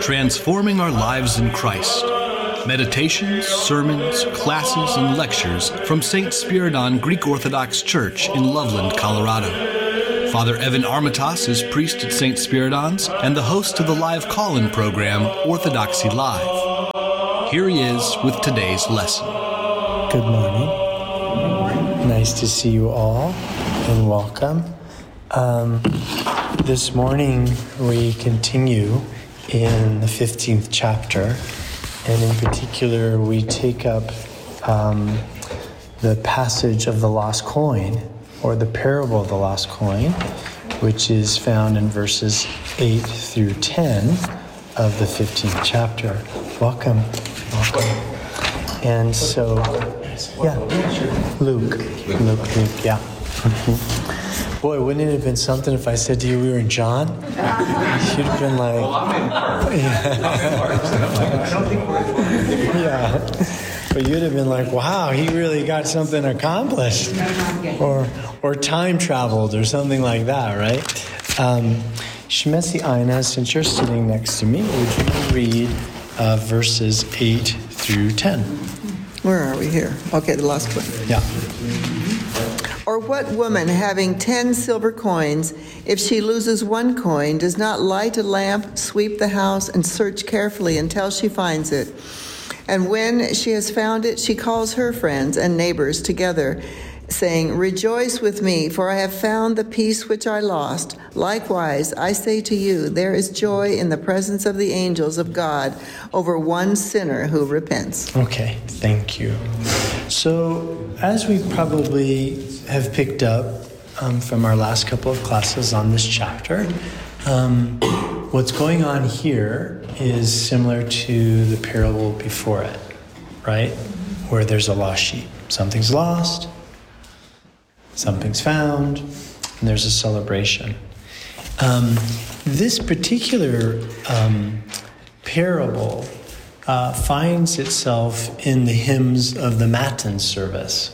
transforming our lives in Christ. Meditations, sermons, classes, and lectures from St. Spiridon Greek Orthodox Church in Loveland, Colorado. Father Evan Armitage is priest at St. Spiridon's and the host of the live call-in program, Orthodoxy Live. Here he is with today's lesson. Good morning. Nice to see you all and welcome. This morning we continue in the 15th chapter, and in particular we take up the passage of the lost coin, or the parable of the lost coin, which is found in verses 8 through 10 of the 15th chapter. Welcome. And so, yeah, Luke, yeah. Boy, wouldn't it have been something if I said to you we were in John? You'd have been like, yeah. But you'd have been like, wow, he really got something accomplished. Or time traveled or something like that, right? Shemesi Aina, since you're sitting next to me, would you read verses 8 through 10? Where are we here? Okay, the last one. Yeah. Or what woman having 10 silver coins, if she loses one coin, does not light a lamp, sweep the house, and search carefully until she finds it? And when she has found it, she calls her friends and neighbors together, saying, "Rejoice with me, for I have found the piece which I lost. Likewise, I say to you, there is joy in the presence of the angels of God over one sinner who repents." Okay, thank you. So, as we probably have picked up from our last couple of classes on this chapter, what's going on here is similar to the parable before it, right? Where there's a lost sheep. Something's lost, something's found, and there's a celebration. This particular parable finds itself in the hymns of the Matins service.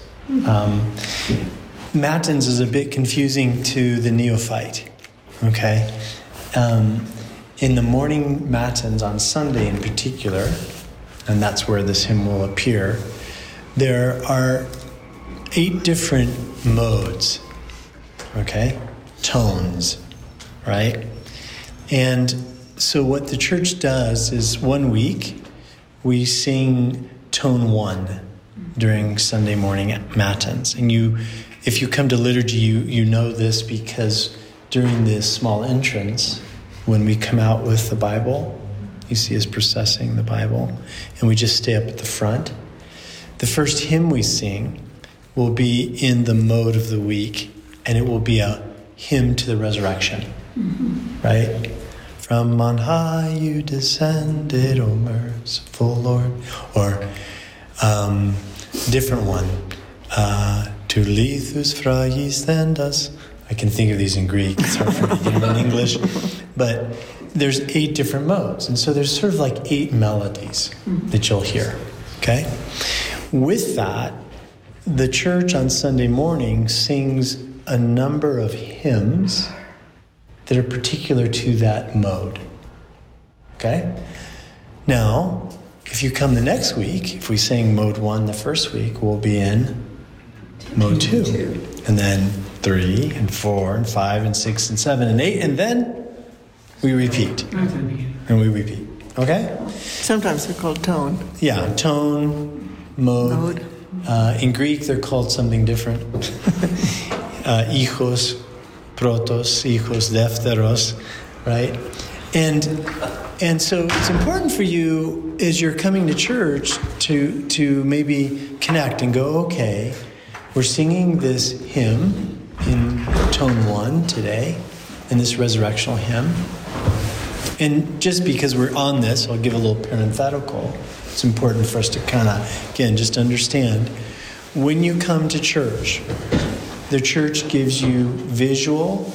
Matins is a bit confusing to the neophyte, okay? In the morning Matins on Sunday in particular, and that's where this hymn will appear, there are 8 different modes, okay? Tones, right? And so what the church does is one week we sing tone 1 during Sunday morning Matins. And if you come to liturgy, you know this because during this small entrance, when we come out with the Bible, you see us processing the Bible, and we just stay up at the front. The first hymn we sing will be in the mode of the week, and it will be a hymn to the resurrection, right? From on high you descended, O merciful Lord. Or different one, Tu lithus fragis tendas. I can think of these in Greek. It's hard for me to get them in English. But there's 8 different modes. And so there's sort of like 8 melodies that you'll hear, okay? With that, the church on Sunday morning sings a number of hymns that are particular to that mode, okay? Now, if you come the next week, if we sing mode 1 the first week, we'll be in mode 2. And then 3 and 4 and 5 and 6 and 7 and 8, and then we repeat. And we repeat, okay? Sometimes they're called tone. Yeah, tone, mode. In Greek, they're called something different. Ichos, protos, ichos, defteros, right? And so it's important for you as you're coming to church to maybe connect and go, okay, we're singing this hymn in tone 1 today, in this resurrectional hymn. And just because we're on this, I'll give a little parenthetical. It's important for us to kind of, again, just understand. When you come to church, the church gives you visual,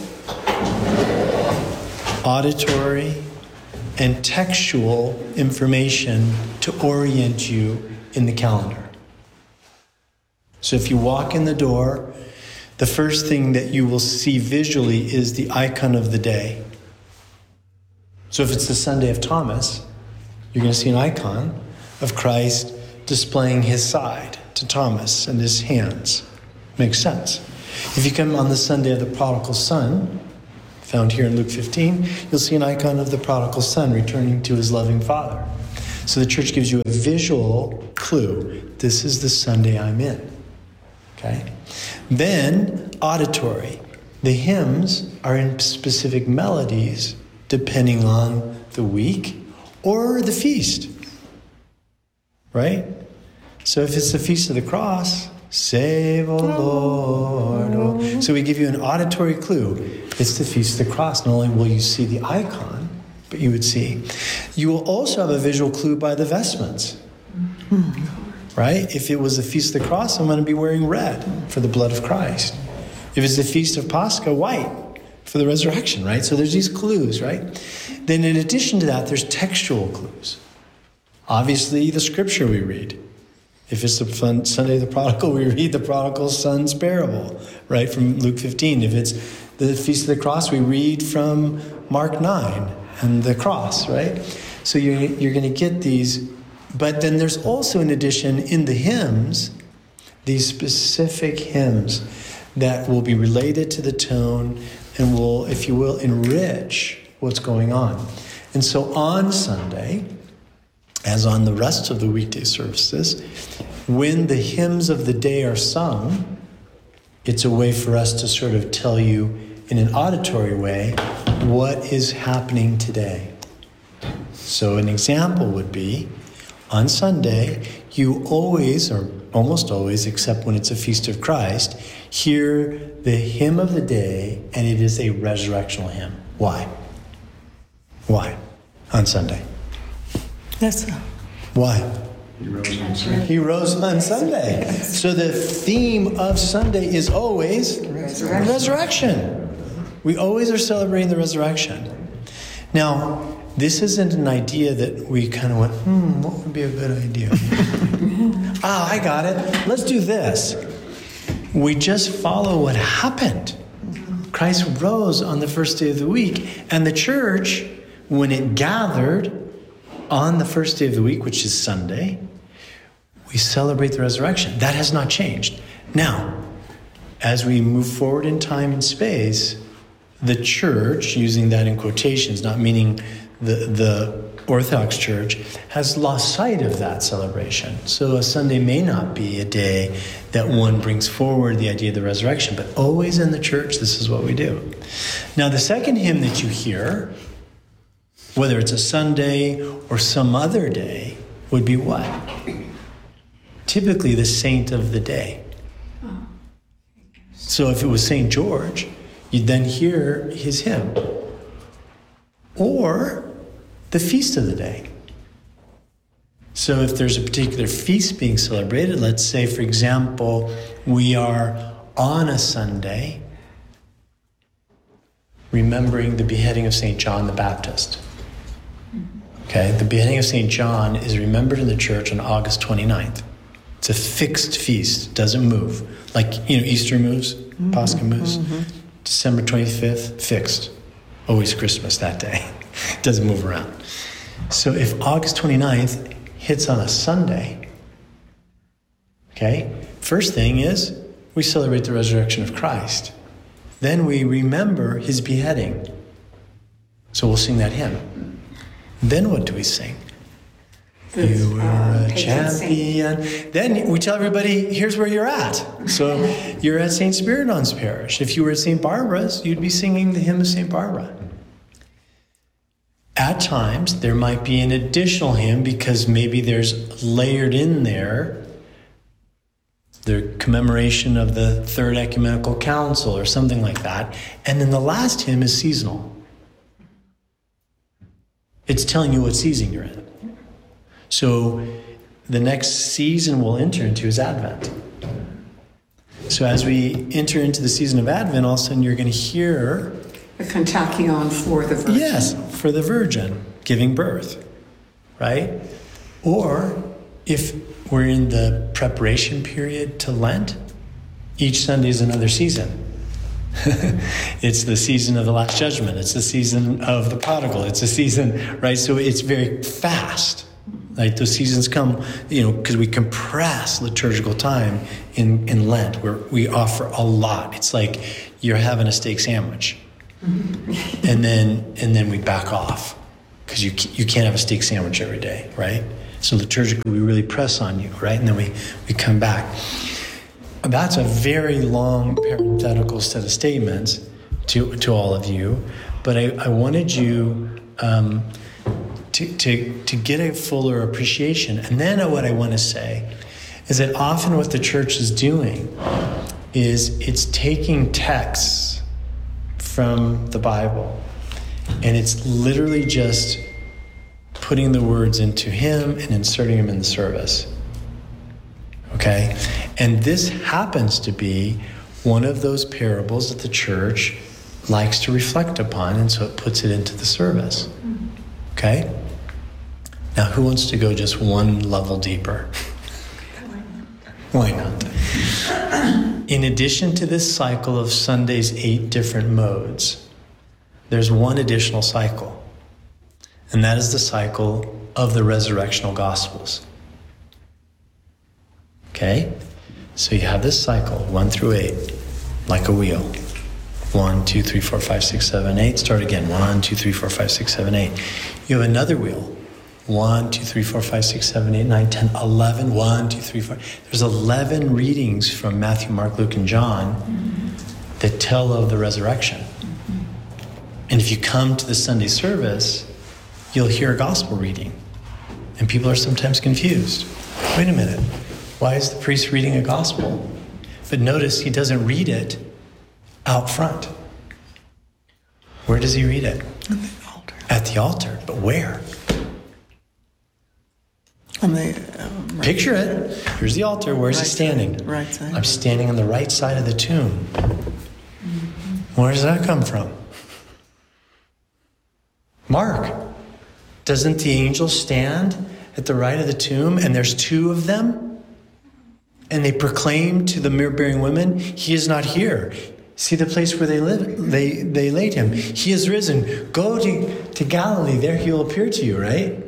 auditory, and textual information to orient you in the calendar. So if you walk in the door, the first thing that you will see visually is the icon of the day. So if it's the Sunday of Thomas, you're going to see an icon of Christ displaying his side to Thomas and his hands. Makes sense. If you come on the Sunday of the prodigal son, found here in Luke 15, you'll see an icon of the prodigal son returning to his loving father. So the church gives you a visual clue. This is the Sunday I'm in. Okay? Then, auditory. The hymns are in specific melodies depending on the week or the feast. Right? So if it's the Feast of the Cross, save, O Lord. Oh. So we give you an auditory clue. It's the Feast of the Cross. Not only will you see the icon, but you would see. You will also have a visual clue by the vestments. Right? If it was the Feast of the Cross, I'm going to be wearing red for the blood of Christ. If it's the Feast of Pascha, white for the resurrection, right? So there's these clues, right? Then in addition to that, there's textual clues. Obviously, the scripture we read. If it's the Sunday of the prodigal, we read the prodigal son's parable, right, from Luke 15. If it's the Feast of the Cross, we read from Mark 9 and the cross, right? So you're going to get these. But then there's also, in addition, in the hymns, these specific hymns that will be related to the tone and will, if you will, enrich what's going on. And so on Sunday, as on the rest of the weekday services, when the hymns of the day are sung, it's a way for us to sort of tell you in an auditory way what is happening today. So an example would be, on Sunday, you always, or almost always, except when it's a Feast of Christ, hear the hymn of the day, and it is a resurrectional hymn. Why? Why? On Sunday. Yes. Why? He rose on Sunday. So the theme of Sunday is always resurrection. We always are celebrating the resurrection. Now, this isn't an idea that we kind of went, what would be a good idea? I got it. Let's do this. We just follow what happened. Christ rose on the first day of the week, and the church, when it gathered on the first day of the week, which is Sunday, we celebrate the resurrection. That has not changed. Now, as we move forward in time and space, the church, using that in quotations, not meaning the Orthodox Church, has lost sight of that celebration. So a Sunday may not be a day that one brings forward the idea of the resurrection, but always in the church, this is what we do. Now, the second hymn that you hear, whether it's a Sunday or some other day, would be what? Typically the saint of the day. So if it was St. George, you'd then hear his hymn. Or the feast of the day. So if there's a particular feast being celebrated, let's say, for example, we are on a Sunday remembering the beheading of St. John the Baptist. Okay, the beheading of St. John is remembered in the church on August 29th. It's a fixed feast, it doesn't move. Like, Easter moves, Pascha moves. December 25th, fixed. Always Christmas that day. It doesn't move around. So if August 29th hits on a Sunday, okay, first thing is we celebrate the resurrection of Christ. Then we remember his beheading. So we'll sing that hymn. Then what do we sing? You were a champion. Then we tell everybody, here's where you're at. So you're at St. Spiridon's parish. If you were at St. Barbara's, you'd be singing the hymn of St. Barbara. At times, there might be an additional hymn because maybe there's layered in there the commemoration of the Third Ecumenical Council or something like that. And then the last hymn is seasonal. It's telling you what season you're in. So the next season we'll enter into is Advent. So as we enter into the season of Advent, all of a sudden you're going to hear the Kontakion for the Virgin. Yes, for the Virgin giving birth, right? Or if we're in the preparation period to Lent, each Sunday is another season. It's the season of the Last Judgment. It's the season of the prodigal. It's a season, right? So it's very fast. Like those seasons come, because we compress liturgical time in Lent, where we offer a lot. It's like you're having a steak sandwich, and then we back off because you can't have a steak sandwich every day, right? So liturgically, we really press on you, right? And then we come back. That's a very long parenthetical set of statements to all of you, but I wanted you to get a fuller appreciation. And then what I want to say is that often what the church is doing is it's taking texts from the Bible and it's literally just putting the words into hymn and inserting them in the service. Okay? And this happens to be one of those parables that the church likes to reflect upon, and so it puts it into the service. Okay? Now, who wants to go just one level deeper? Why not? In addition to this cycle of Sunday's 8 different modes, there's one additional cycle, and that is the cycle of the resurrectional Gospels. Okay? So you have this cycle, 1 through 8, like a wheel. 1, 2, 3, 4, 5, 6, 7, 8. Start again. 1, 2, 3, 4, 5, 6, 7, 8. You have another wheel. 1, 2, 3, 4, 5, 6, 7, 8, 9, 10, 11. 1, 2, 3, 4. There's 11 readings from Matthew, Mark, Luke, and John that tell of the resurrection. And if you come to the Sunday service, you'll hear a gospel reading. And people are sometimes confused. Wait a minute. Why is the priest reading a gospel? But notice he doesn't read it out front. Where does he read it? At the altar. At the altar. But where? On the right. Picture it. Here's the altar. Where's he standing? Side, right side. I'm standing on the right side of the tomb. Where does that come from? Mark. Doesn't the angel stand at the right of the tomb and there's 2 of them? And they proclaim to the myrrh-bearing women, he is not here. See the place where they laid him. He is risen. Go to Galilee. There he will appear to you, right?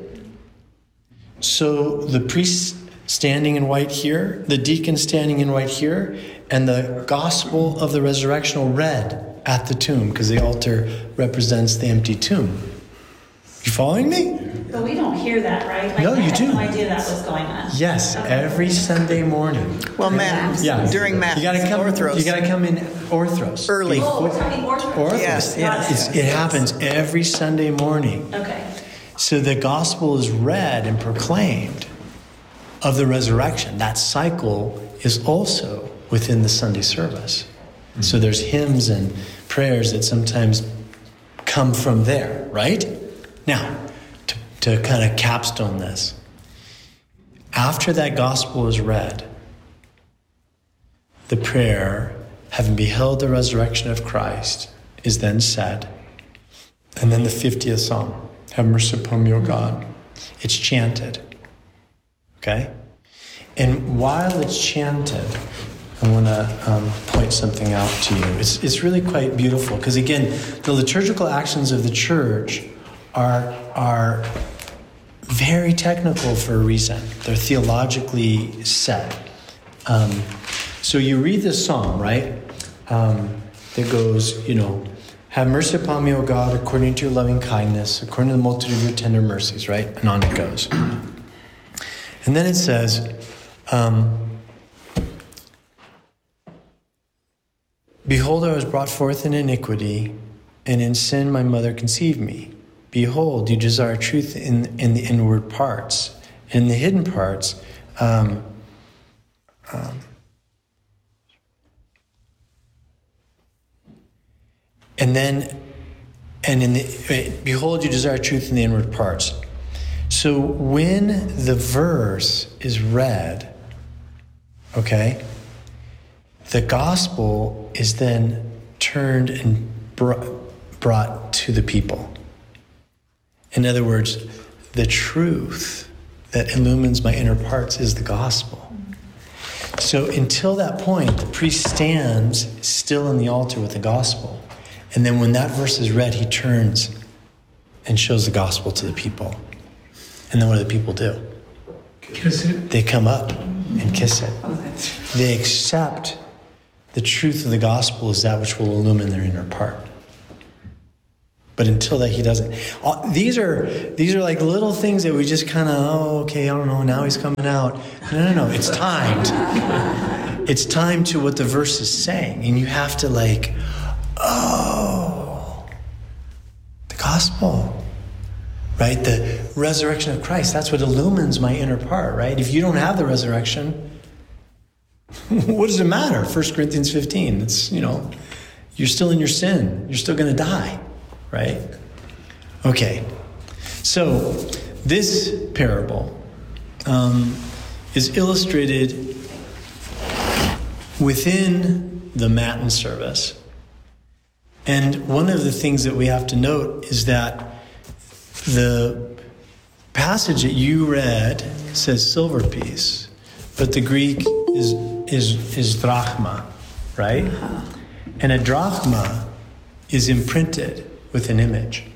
So the priest standing in white here, the deacon standing in white here, and the gospel of the resurrection read at the tomb, because the altar represents the empty tomb. You following me? But we don't hear that, right? Like, No, you I had do. no idea that was going on. Yes, every Sunday morning. Well, Matt, Yeah. during Matt, You gotta come. Orthros. You gotta come in Orthros. Early. Oh, we're talking Orthros. Orthros. Yes, yes. It happens every Sunday morning. Okay. So the gospel is read and proclaimed of the resurrection. That cycle is also within the Sunday service. Mm-hmm. So there's hymns and prayers that sometimes come from there, right? Now, to kind of capstone this, after that gospel is read, the prayer, having beheld the resurrection of Christ, is then said. And then the 50th Psalm, have mercy upon me, O God. It's chanted. Okay? And while it's chanted, I want to point something out to you. It's really quite beautiful, because again, the liturgical actions of the church are very technical for a reason. They're theologically set. So you read this psalm, right? That goes, have mercy upon me, O God, according to your loving kindness, according to the multitude of your tender mercies, right? And on it goes. And then it says, behold, I was brought forth in iniquity, and in sin my mother conceived me. Behold, you desire truth in the inward parts. In the hidden parts, behold, you desire truth in the inward parts. So when the verse is read, okay, the gospel is then turned and brought to the people. In other words, the truth that illumines my inner parts is the gospel. So until that point, the priest stands still in the altar with the gospel. And then when that verse is read, he turns and shows the gospel to the people. And then what do the people do? Kiss it. They come up and kiss it. Oh, that's They accept the truth of the gospel as that which will illumine their inner part. But until that, he doesn't. These are like little things that we just kind of, okay, I don't know, now he's coming out. No. It's timed. It's timed to what the verse is saying. And you have to the gospel, right? The resurrection of Christ, that's what illumines my inner part, right? If you don't have the resurrection, what does it matter? 1 Corinthians 15, it's, you're still in your sin. You're still going to die. Right? Okay. So this parable is illustrated within the Matin service. And one of the things that we have to note is that the passage that you read says silver piece, but the Greek is drachma, right? And a drachma is imprinted with an image.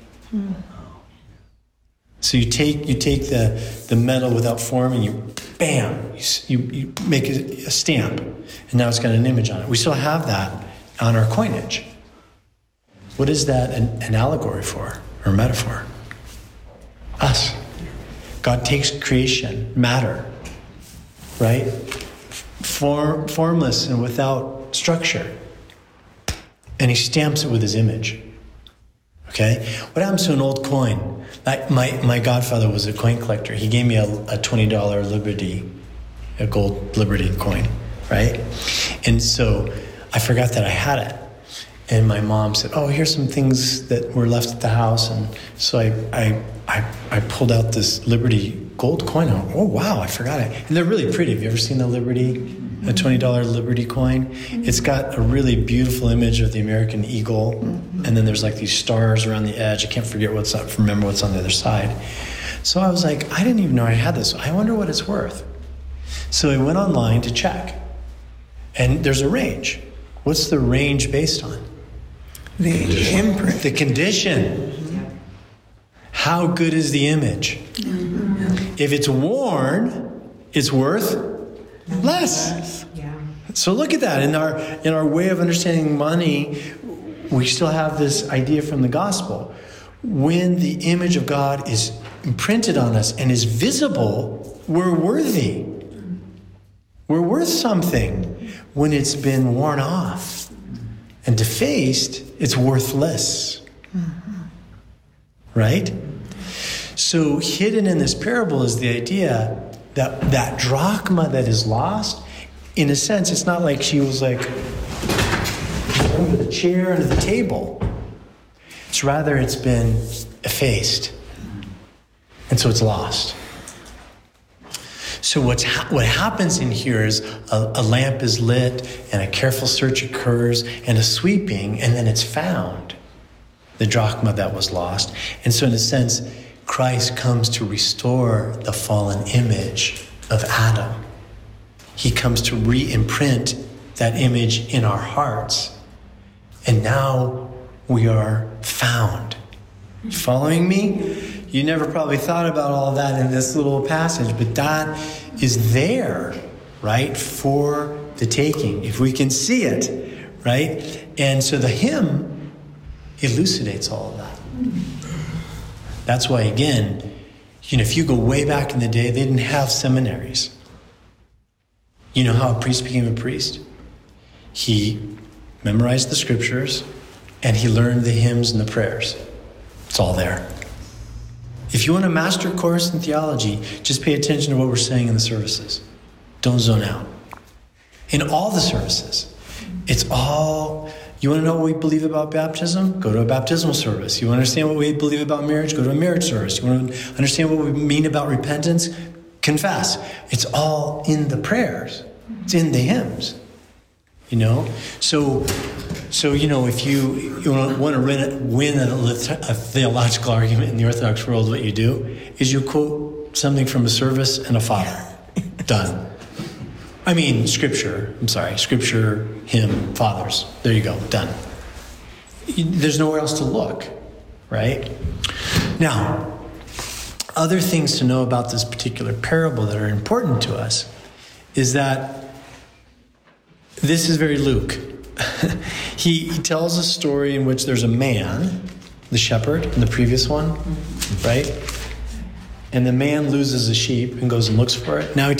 So you take the metal without form and you make a stamp, and now it's got an image on it. We still have that on our coinage. What is that an allegory for, or metaphor? Us. God takes creation, matter, right? Formless and without structure, and he stamps it with his image. Okay? What happens to an old coin? My godfather was a coin collector. He gave me a $20 Liberty, a gold Liberty coin, right? And so I forgot that I had it. And my mom said, oh, here's some things that were left at the house. And so I pulled out this Liberty gold coin. Oh, wow, I forgot it. And they're really pretty. Have you ever seen the Liberty? A $20 Liberty coin. It's got a really beautiful image of the American eagle, and then there's like these stars around the edge. I can't remember what's on the other side. So I was like, I didn't even know I had this. I wonder what it's worth. So I went online to check, and there's a range. What's the range based on? The imprint. The condition. How good is the image? If it's worn, it's worth less. yeah. So look at that. In our way of understanding money, we still have this idea from the gospel. When the image of God is imprinted on us and is visible, we're worthy. We're worth something. When it's been worn off and defaced, it's worthless. Right? So hidden in this parable is the idea that drachma that is lost, in a sense, it's not like she was like under the chair, under the table. It's rather it's been effaced. And so it's lost. So what happens in here is a lamp is lit and a careful search occurs and a sweeping, and then it's found, the drachma that was lost. And so in a sense, Christ comes to restore the fallen image of Adam. He comes to re-imprint that image in our hearts. And now we are found. Following me? You never probably thought about all that in this little passage, but that is there, right, for the taking, if we can see it, right? And so the hymn elucidates all of that. That's why, again, if you go way back in the day, they didn't have seminaries. You know how a priest became a priest? He memorized the scriptures, and he learned the hymns and the prayers. It's all there. If you want a master course in theology, just pay attention to what we're saying in the services. Don't zone out. In all the services, it's all... You want to know what we believe about baptism? Go to a baptismal service. You want to understand what we believe about marriage? Go to a marriage service. You want to understand what we mean about repentance? Confess. It's all in the prayers. It's in the hymns. So if you want to win a theological argument in the Orthodox world, what you do is you quote something from a service and a father. Done. Scripture. I'm sorry. Scripture, hymn, fathers. There you go. Done. There's nowhere else to look, right? Now, other things to know about this particular parable that are important to us is that this is very Luke. He tells a story in which there's a man, the shepherd in the previous one, right? And the man loses a sheep and goes and looks for it. Now he